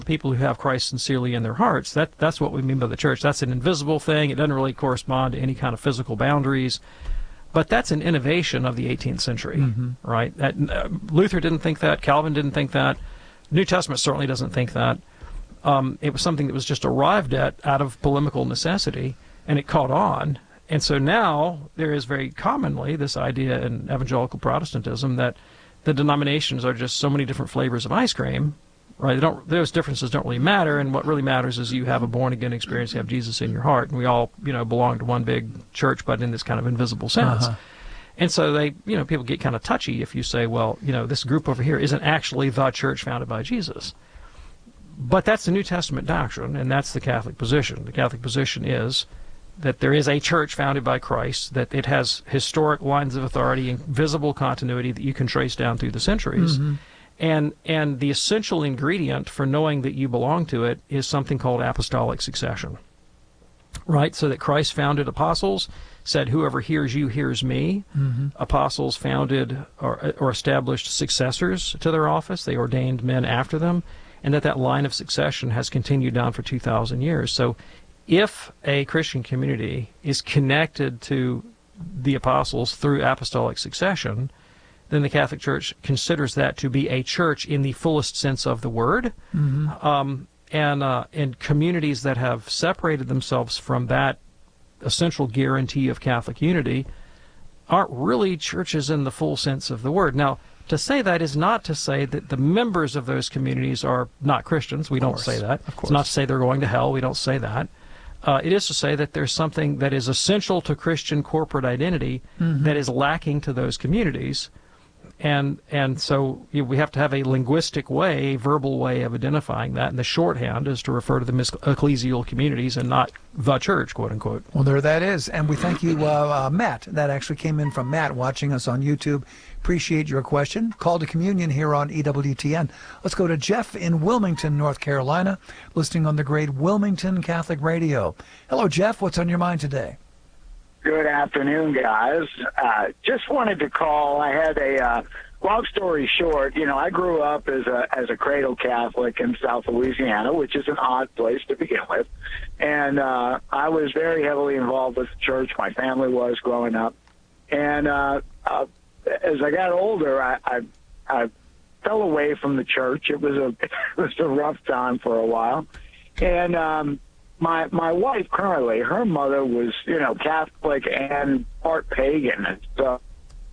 people who have Christ sincerely in their hearts. That's what we mean by the church. That's an invisible thing. It doesn't really correspond to any kind of physical boundaries. But that's an innovation of the 18th century, right? Luther didn't think that. Calvin didn't think that. New Testament certainly doesn't think that. It was something that was just arrived at out of polemical necessity, and it caught on. And so now there is very commonly this idea in evangelical Protestantism that the denominations are just so many different flavors of ice cream, right? Those differences don't really matter, and what really matters is you have a born-again experience, you have Jesus in your heart, and we all, belong to one big church, but in this kind of invisible sense. And so people get kind of touchy if you say, well, this group over here isn't actually the church founded by Jesus. But that's the New Testament doctrine, and that's the Catholic position. The Catholic position is that there is a church founded by Christ, that it has historic lines of authority and visible continuity that you can trace down through the centuries. And the essential ingredient for knowing that you belong to it is something called apostolic succession, right? So that Christ founded apostles, said, whoever hears you hears me. Apostles founded or established successors to their office. They ordained men after them, and that line of succession has continued down for 2,000 years. So if a Christian community is connected to the apostles through apostolic succession, then the Catholic Church considers that to be a church in the fullest sense of the word. And communities that have separated themselves from that essential guarantee of Catholic unity aren't really churches in the full sense of the word. Now, to say that is not to say that the members of those communities are not Christians. We don't say that. It's not to say they're going to hell. We don't say that. It is to say that there's something that is essential to Christian corporate identity that is lacking to those communities. And so we have to have a linguistic way, a verbal way of identifying that. And the shorthand is to refer to them as ecclesial communities and not the church, quote unquote. Well, there that is. And we thank you, Matt. That actually came in from Matt watching us on YouTube. Appreciate your question. Call to communion here on EWTN. Let's go to Jeff in Wilmington, North Carolina, listening on the great Wilmington Catholic Radio. Hello, Jeff. What's on your mind today? Good afternoon, guys. Just wanted to call. I had a long story short. I grew up as a cradle Catholic in South Louisiana, which is an odd place to begin with, and I was very heavily involved with the church. My family was growing up, and as I got older, I fell away from the church. It was a rough time for a while, and My wife currently, her mother was, Catholic and part pagan. And so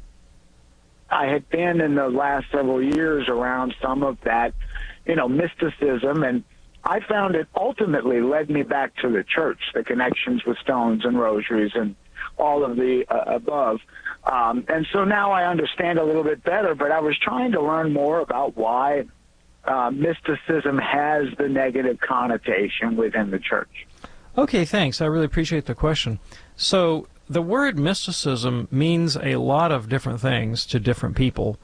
I had been in the last several years around some of that, mysticism, and I found it ultimately led me back to the church, the connections with stones and rosaries and all of the above. And so now I understand a little bit better, but I was trying to learn more about why mysticism has the negative connotation within the church. Okay, thanks. I really appreciate the question. So the word mysticism means a lot of different things to different people.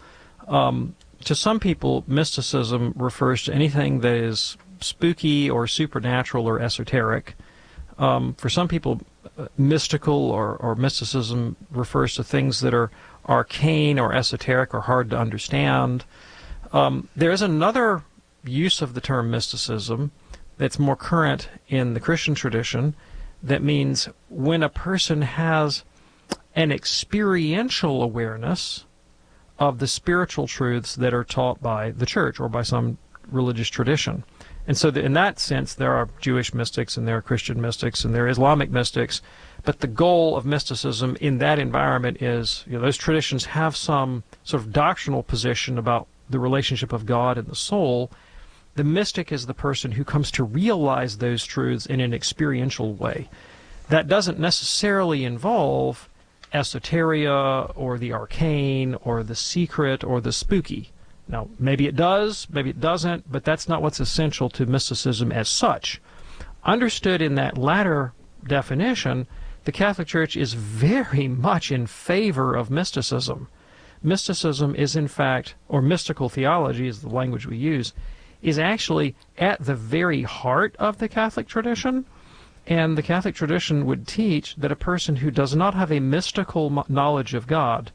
To some people, mysticism refers to anything that is spooky or supernatural or esoteric. For some people, mystical or mysticism refers to things that are arcane or esoteric or hard to understand. There is another use of the term mysticism that's more current in the Christian tradition that means when a person has an experiential awareness of the spiritual truths that are taught by the church or by some religious tradition. And so in that sense, there are Jewish mystics and there are Christian mystics and there are Islamic mystics, but the goal of mysticism in that environment is, those traditions have some sort of doctrinal position about the relationship of God and the soul. The mystic is the person who comes to realize those truths in an experiential way. That doesn't necessarily involve esoteria or the arcane or the secret or the spooky. Now, maybe it does, maybe it doesn't, but that's not what's essential to mysticism as such. Understood in that latter definition, the Catholic Church is very much in favor of mysticism. Mysticism is in fact, or mystical theology is the language we use, is actually at the very heart of the Catholic tradition. And the Catholic tradition would teach that a person who does not have a mystical knowledge of God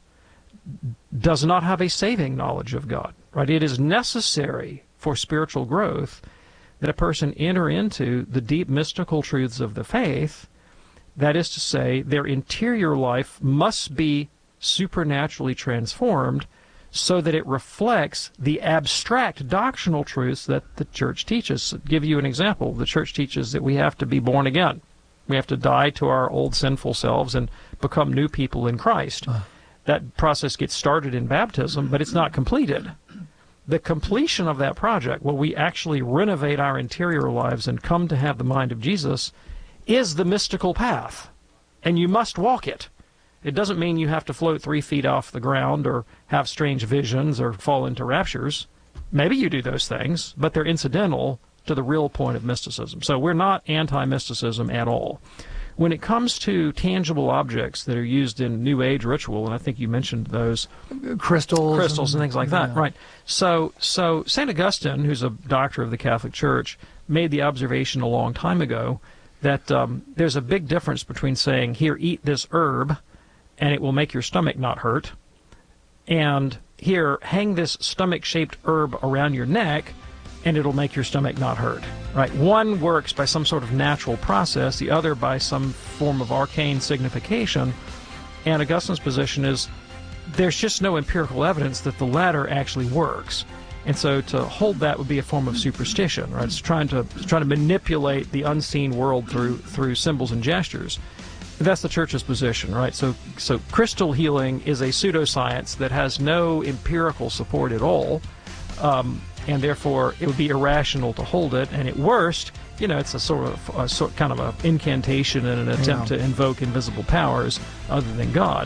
does not have a saving knowledge of God. Right? It is necessary for spiritual growth that a person enter into the deep mystical truths of the faith. That is to say, their interior life must be supernaturally transformed so that it reflects the abstract doctrinal truths that the church teaches. I'll give you an example. The church teaches that we have to be born again. We have to die to our old sinful selves and become new people in Christ. That process gets started in baptism, but it's not completed. The completion of that project, where we actually renovate our interior lives and come to have the mind of Jesus, is the mystical path, and you must walk it. It doesn't mean you have to float 3 feet off the ground or have strange visions or fall into raptures. Maybe you do those things, but they're incidental to the real point of mysticism. So we're not anti-mysticism at all. When it comes to tangible objects that are used in New Age ritual, and I think you mentioned those, crystals and things like that, right? So St. Augustine, who's a doctor of the Catholic Church, made the observation a long time ago that there's a big difference between saying, here, eat this herb, and it will make your stomach not hurt, and here, hang this stomach-shaped herb around your neck, and it'll make your stomach not hurt, right? One works by some sort of natural process, the other by some form of arcane signification, and Augustine's position is there's just no empirical evidence that the latter actually works. And so to hold that would be a form of superstition, right? It's trying to manipulate the unseen world through symbols and gestures. That's the Church's position, right? So crystal healing is a pseudoscience that has no empirical support at all, and therefore it would be irrational to hold it. And at worst, it's a kind of an incantation and an attempt to invoke invisible powers other than God.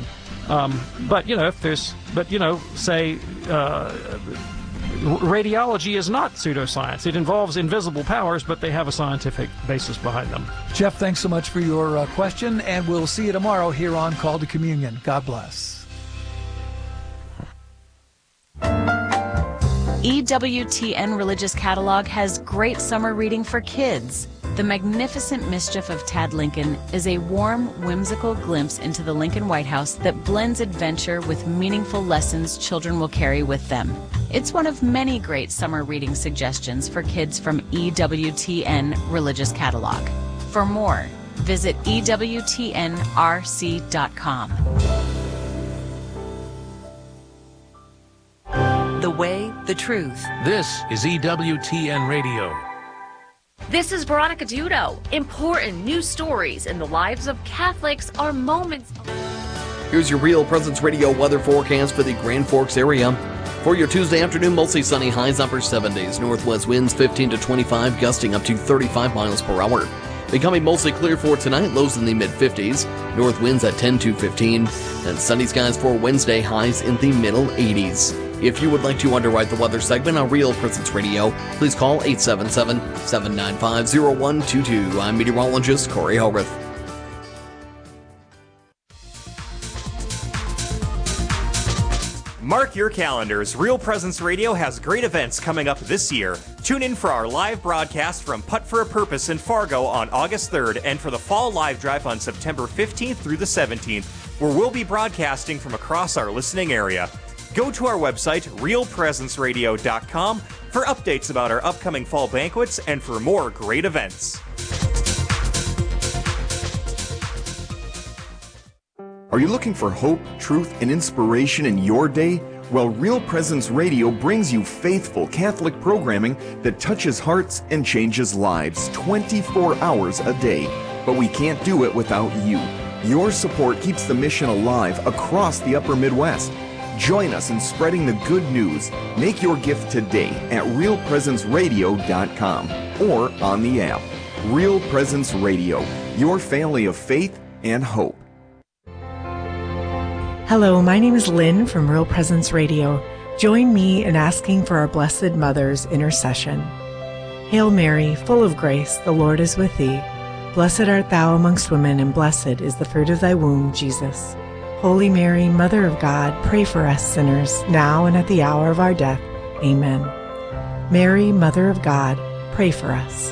Radiology is not pseudoscience. It involves invisible powers, but they have a scientific basis behind them. Jeff, thanks so much for your question, and we'll see you tomorrow here on Call to Communion. God bless. EWTN Religious Catalog has great summer reading for kids. The Magnificent Mischief of Tad Lincoln is a warm, whimsical glimpse into the Lincoln White House that blends adventure with meaningful lessons children will carry with them. It's one of many great summer reading suggestions for kids from EWTN Religious Catalog. For more, visit EWTNRC.com. The way, the truth. This is EWTN Radio. This is Veronica Dudo. Important news stories in the lives of Catholics are moments. Here's your Real Presence Radio weather forecast for the Grand Forks area. For your Tuesday afternoon, mostly sunny, highs upper 70s. Northwest winds 15 to 25, gusting up to 35 miles per hour. Becoming mostly clear for tonight, lows in the mid-50s. North winds at 10 to 15. And sunny skies for Wednesday, highs in the middle 80s. If you would like to underwrite the weather segment on Real Presence Radio, please call 877-795-0122. I'm meteorologist Corey Hogarth. Mark your calendars. Real Presence Radio has great events coming up this year. Tune in for our live broadcast from Putt for a Purpose in Fargo on August 3rd and for the Fall Live Drive on September 15th through the 17th, where we'll be broadcasting from across our listening area. Go to our website, realpresenceradio.com, for updates about our upcoming fall banquets and for more great events. Are you looking for hope, truth, and inspiration in your day? Well, Real Presence Radio brings you faithful Catholic programming that touches hearts and changes lives 24 hours a day. But we can't do it without you. Your support keeps the mission alive across the Upper Midwest. Join us in spreading the good news. Make your gift today at realpresenceradio.com or on the app. Real Presence Radio, your family of faith and hope. Hello, my name is Lynn from Real Presence Radio. Join me in asking for our Blessed Mother's intercession. Hail Mary, full of grace, the Lord is with thee. Blessed art thou amongst women, and blessed is the fruit of thy womb, Jesus. Holy Mary, Mother of God, pray for us sinners, now and at the hour of our death. Amen. Mary, Mother of God, pray for us.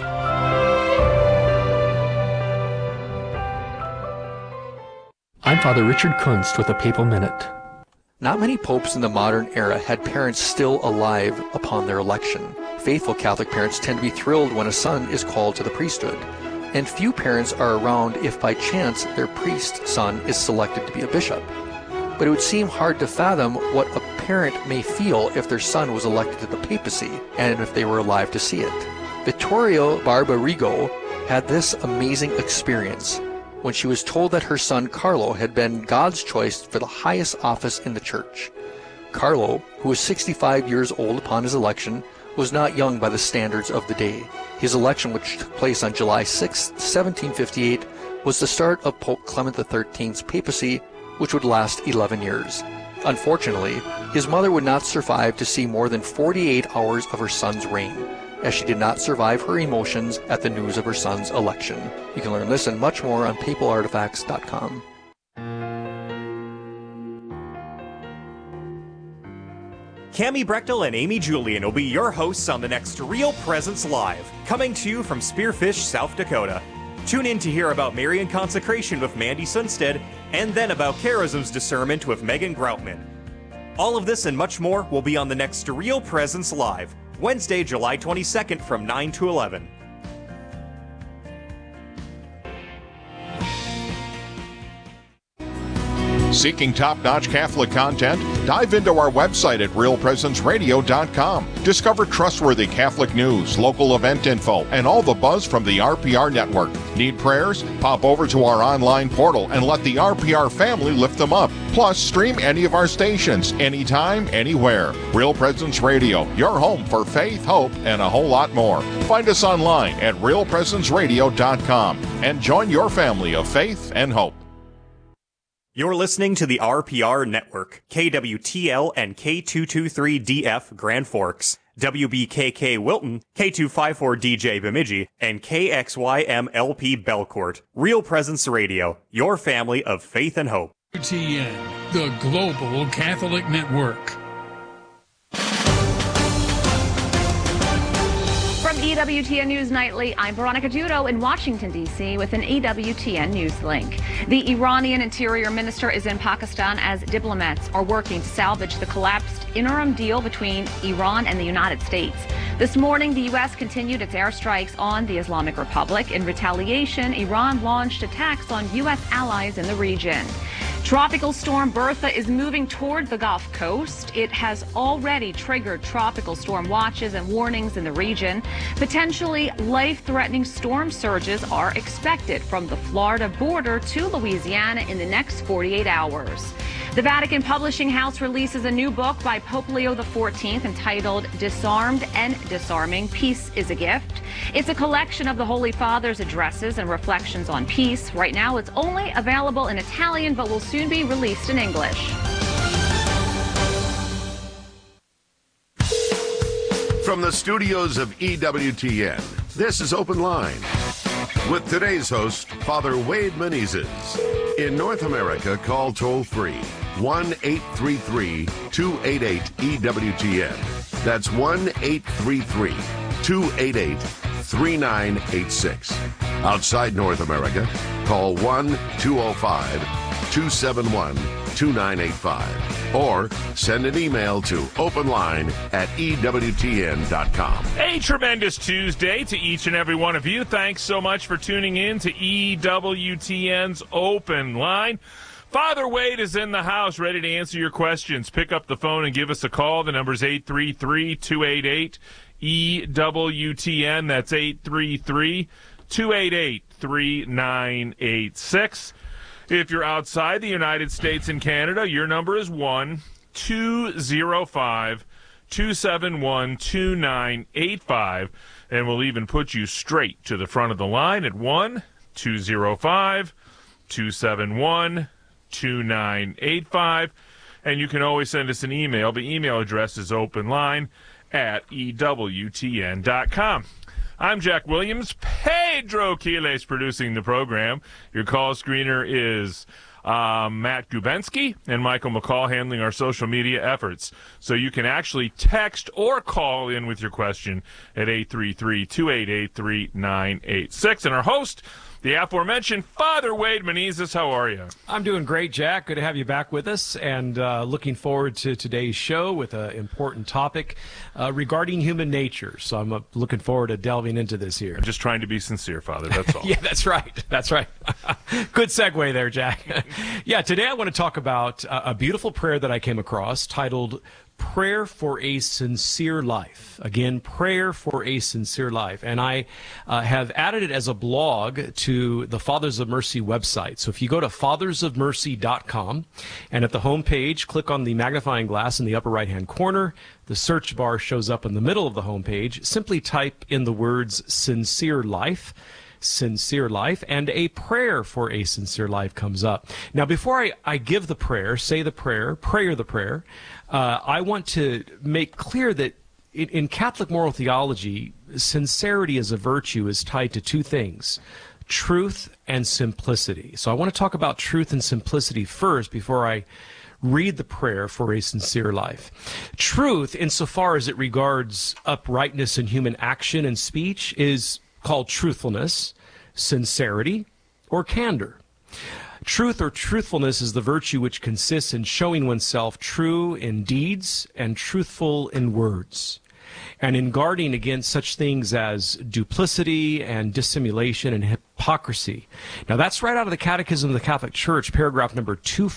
I'm Father Richard Kunst with a Papal Minute. Not many popes in the modern era had parents still alive upon their election. faithful Catholic parents tend to be thrilled when a son is called to the priesthood, and few parents are around if by chance their priest son is selected to be a bishop. But it would seem hard to fathom what a parent may feel if their son was elected to the papacy, and if they were alive to see it. Vittorio Barbarigo had this amazing experience when she was told that her son Carlo had been God's choice for the highest office in the church. Carlo, who was 65 years old upon his election, was not young by the standards of the day. His election, which took place on July 6, 1758, was the start of Pope Clement XIII's papacy, which would last 11 years. Unfortunately, his mother would not survive to see more than 48 hours of her son's reign, as she did not survive her emotions at the news of her son's election. You can learn this and much more on papalartifacts.com. Cammie Brechtel and Amy Julian will be your hosts on the next Real Presence Live, coming to you from Spearfish, South Dakota. Tune in to hear about Marian consecration with Mandy Sunstead, and then about charism's discernment with Megan Groutman. All of this and much more will be on the next Real Presence Live, Wednesday, July 22nd from 9 to 11. Seeking top-notch Catholic content? Dive into our website at realpresenceradio.com. Discover trustworthy Catholic news, local event info, and all the buzz from the RPR network. Need prayers? Pop over to our online portal and let the RPR family lift them up. Plus, stream any of our stations, anytime, anywhere. Real Presence Radio, your home for faith, hope, and a whole lot more. Find us online at realpresenceradio.com and join your family of faith and hope. You're listening to the RPR Network, KWTL and K223DF Grand Forks, WBKK Wilton, K254DJ Bemidji, and KXYMLP Belcourt. Real Presence Radio, your family of faith and hope. TN, the Global Catholic Network. From EWTN News Nightly, I'm Veronica Judo in Washington, D.C. with an EWTN News link. The Iranian Interior Minister is in Pakistan as diplomats are working to salvage the collapsed interim deal between Iran and the United States. This morning, the U.S. continued its airstrikes on the Islamic Republic. In retaliation, Iran launched attacks on U.S. allies in the region. Tropical storm Bertha is moving toward the Gulf Coast. It has already triggered tropical storm watches and warnings in the region. Potentially life-threatening storm surges are expected from the Florida border to Louisiana in the next 48 hours. The Vatican Publishing House releases a new book by Pope Leo XIV entitled Disarmed and Disarming, Peace is a Gift. It's a collection of the Holy Father's addresses and reflections on peace. Right now it's only available in Italian but will soon be released in English. From the studios of EWTN, this is Open Line with today's host, Father Wade Menezes. In North America, call toll-free 1-833-288-EWTN. That's 1-833-288-3986. Outside North America, call 1-205-271-2985. Or send an email to openline@EWTN.com. A tremendous Tuesday to each and every one of you. Thanks so much for tuning in to EWTN's Open Line. Father Wade is in the house, ready to answer your questions. Pick up the phone and give us a call. The number's 833-288-EWTN. That's 833-288-3986. If you're outside the United States and Canada, your number is 1-205-271-2985, and we'll even put you straight to the front of the line at 1-205-271-2985, and you can always send us an email. The email address is openline@EWTN.com. I'm Jack Williams. Pedro Quiles producing the program. Your call screener is Matt Gubensky and Michael McCall handling our social media efforts. So you can actually text or call in with your question at 833-288-3986. And our host the aforementioned Father Wade Menezes. How are you? I'm doing great, Jack. Good to have you back with us, and looking forward to today's show with an important topic regarding human nature. So I'm looking forward to delving into this here. I'm just trying to be sincere, Father, that's all. Yeah, that's right. That's right. Good segue there, Jack. Yeah, today I want to talk about a beautiful prayer that I came across titled Prayer for a Sincere Life. Again, Prayer for a Sincere Life. And I have added it as a blog to the Fathers of Mercy website. So if you go to fathersofmercy.com and at the home page, click on the magnifying glass in the upper right-hand corner, the search bar shows up in the middle of the home page. Simply type in the words Sincere Life, and a prayer for a sincere life comes up. Now, before I give the prayer, say the prayer, pray the prayer, I want to make clear that in Catholic moral theology, sincerity as a virtue is tied to two things, truth and simplicity. So I want to talk about truth and simplicity first before I read the prayer for a sincere life. Truth, insofar as it regards uprightness in human action and speech, is called truthfulness, sincerity, or candor. Truth or truthfulness is the virtue which consists in showing oneself true in deeds and truthful in words, and in guarding against such things as duplicity and dissimulation and hypocrisy. Now, that's right out of the Catechism of the Catholic Church, paragraph number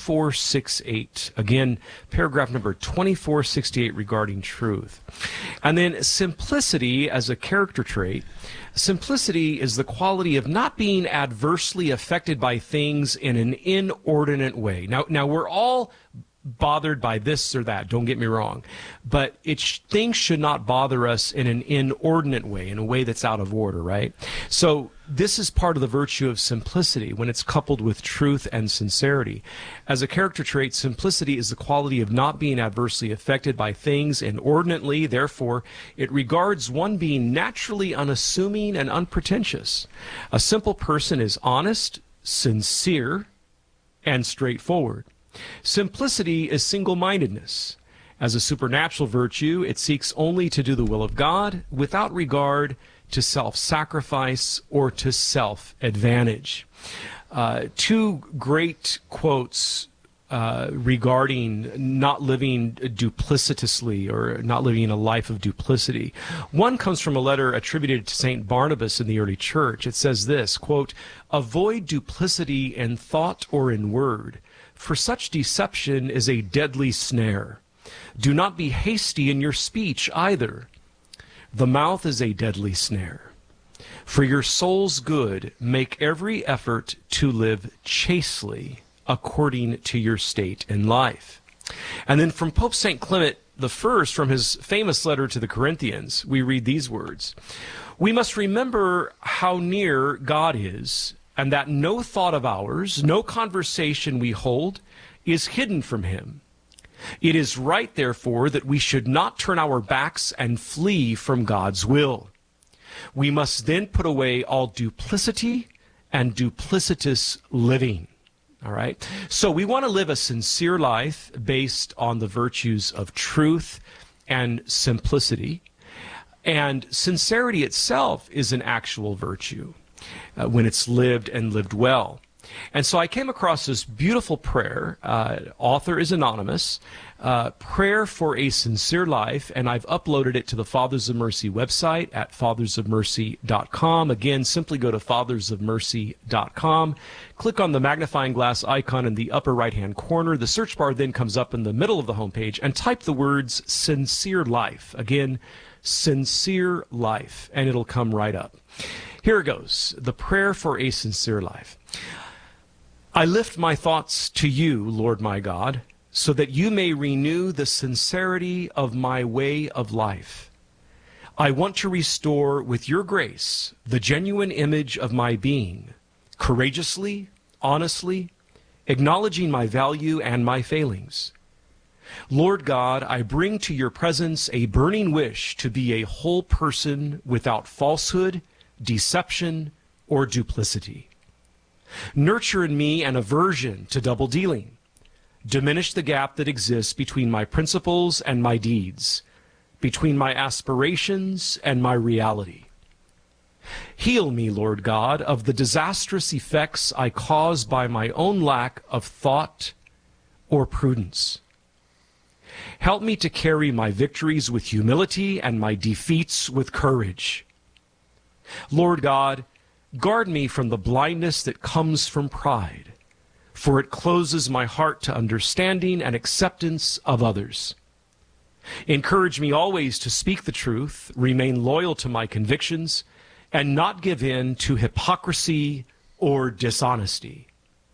2468. Again, paragraph number 2468 regarding truth. And then simplicity as a character trait. Simplicity is the quality of not being adversely affected by things in an inordinate way. Now we're all bothered by this or that, don't get me wrong, but things should not bother us in an inordinate way, in a way that's out of order, right? So this is part of the virtue of simplicity when it's coupled with truth and sincerity. As a character trait, simplicity is the quality of not being adversely affected by things inordinately. Therefore, it regards one being naturally unassuming and unpretentious. A simple person is honest, sincere, and straightforward. Simplicity is single-mindedness. As a supernatural virtue, it seeks only to do the will of God without regard to self-sacrifice or to self-advantage. Two great quotes regarding not living duplicitously or not living a life of duplicity. One comes from a letter attributed to St. Barnabas in the early church. It says this, quote, "Avoid duplicity in thought or in word, for such deception is a deadly snare. Do not be hasty in your speech either. The mouth is a deadly snare. For your soul's good, make every effort to live chastely according to your state in life." And then from Pope St. Clement I, from his famous letter to the Corinthians, we read these words, "We must remember how near God is, and that no thought of ours, no conversation we hold, is hidden from him. It is right, therefore, that we should not turn our backs and flee from God's will. We must then put away all duplicity and duplicitous living." All right? So we want to live a sincere life based on the virtues of truth and simplicity. And sincerity itself is an actual virtue when it's lived and lived well. And so I came across this beautiful prayer. Author is anonymous. Prayer for a Sincere Life, and I've uploaded it to the Fathers of Mercy website at fathersofmercy.com. Again, simply go to fathersofmercy.com. Click on the magnifying glass icon in the upper right-hand corner. The search bar then comes up in the middle of the homepage, and type the words Sincere Life. Again, Sincere Life, and it'll come right up. Here it goes, the prayer for a sincere life. "I lift my thoughts to you, Lord my God, so that you may renew the sincerity of my way of life. I want to restore with your grace the genuine image of my being, courageously, honestly, acknowledging my value and my failings. Lord God, I bring to your presence a burning wish to be a whole person without falsehood, deception, or duplicity. Nurture in me an aversion to double dealing. Diminish the gap that exists between my principles and my deeds, between my aspirations and my reality. Heal me, Lord God, of the disastrous effects I cause by my own lack of thought or prudence. Help me to carry my victories with humility and my defeats with courage. Lord God, guard me from the blindness that comes from pride, for it closes my heart to understanding and acceptance of others. Encourage me always to speak the truth, remain loyal to my convictions, and not give in to hypocrisy or dishonesty.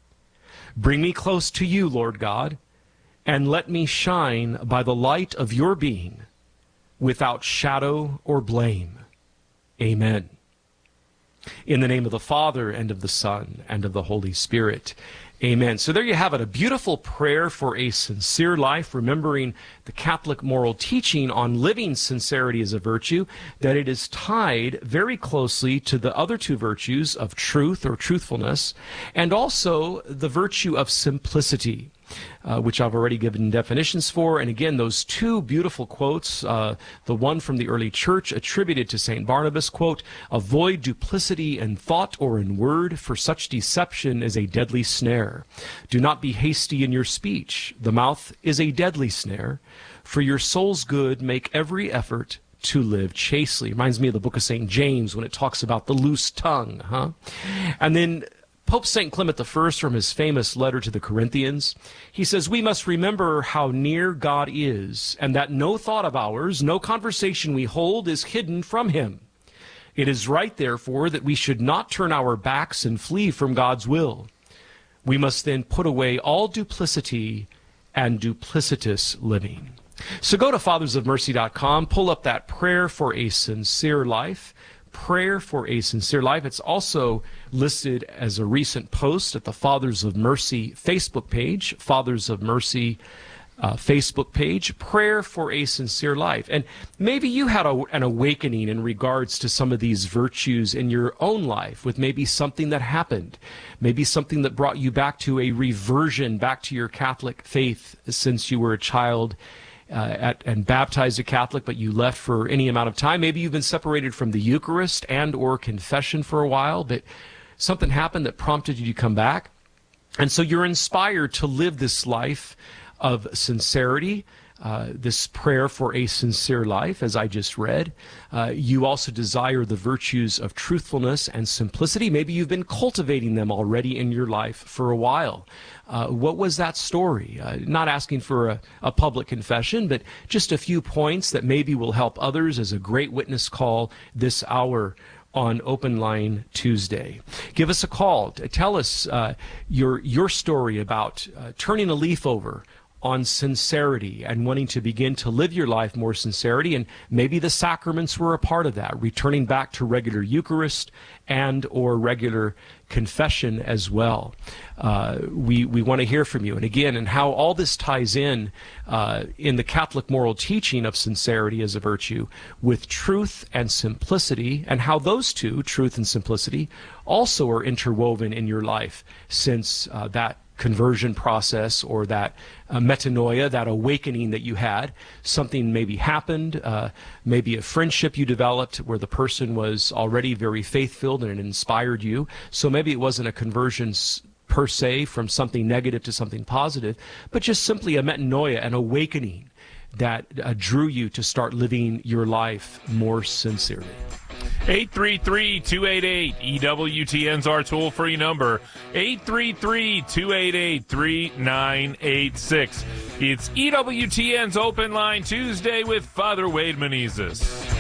Bring me close to you, Lord God, and let me shine by the light of your being without shadow or blame. Amen. In the name of the Father, and of the Son, and of the Holy Spirit. Amen. So there you have it, a beautiful prayer for a sincere life, remembering the Catholic moral teaching on living sincerity as a virtue, that it is tied very closely to the other two virtues of truth or truthfulness, and also the virtue of simplicity, which I've already given definitions for. And again, those two beautiful quotes, the one from the early church attributed to St. Barnabas, quote, "Avoid duplicity in thought or in word, for such deception is a deadly snare. Do not be hasty in your speech. The mouth is a deadly snare. For your soul's good, make every effort to live chastely." Reminds me of the book of St. James when it talks about the loose tongue, And then Pope St. Clement I, from his famous letter to the Corinthians, he says, "We must remember how near God is, and that no thought of ours, no conversation we hold is hidden from him. It is right, therefore, that we should not turn our backs and flee from God's will. We must then put away all duplicity and duplicitous living." So go to fathersofmercy.com, pull up that prayer for a sincere life. Prayer for a sincere life. It's also listed as a recent post at the Fathers of Mercy Facebook page, Fathers of Mercy Facebook page, Prayer for a Sincere Life. And maybe you had an awakening in regards to some of these virtues in your own life, with maybe something that happened, maybe something that brought you back to a reversion, back to your Catholic faith since you were a child, and baptized a Catholic, but you left for any amount of time. Maybe you've been separated from the Eucharist and or confession for a while, but something happened that prompted you to come back. And so you're inspired to live this life of sincerity, this prayer for a sincere life, as I just read. You also desire the virtues of truthfulness and simplicity. Maybe you've been cultivating them already in your life for a while. What was that story? Not asking for a public confession, but just a few points that maybe will help others as a great witness call this hour on Open Line Tuesday. Give us a call. Tell us your story about turning a leaf over on sincerity and wanting to begin to live your life more sincerity, and maybe the sacraments were a part of that, returning back to regular Eucharist and or regular confession as well. We want to hear from you, and again, and how all this ties in the Catholic moral teaching of sincerity as a virtue with truth and simplicity, and how those two, truth and simplicity, also are interwoven in your life since that conversion process, or that metanoia, that awakening that you had. Something maybe happened, maybe a friendship you developed where the person was already very faith-filled and it inspired you. So maybe it wasn't a conversion per se from something negative to something positive, but just simply a metanoia, an awakening that drew you to start living your life more sincerely. 833-288-EWTN's our toll-free number. 833-288-3986. It's EWTN's Open Line Tuesday with Father Wade Menezes.